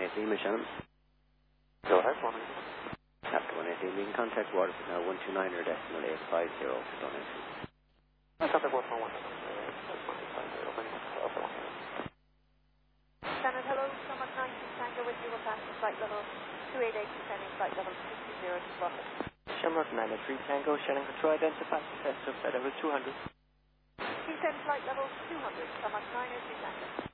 118, Miss Shannon. Go ahead, 118. After 118, you can contact Waterford now, 129 or decimal 850 for donation. Contact Waterford 129. Shannon, hello, Summer 19 Tango with you. We're passing flight level 288, descending flight level 220 to Buffett. Shamrock 903 Tango, Shannon Control, identify, test of flight level 200. Descend flight level 200, Summer 903 Tango.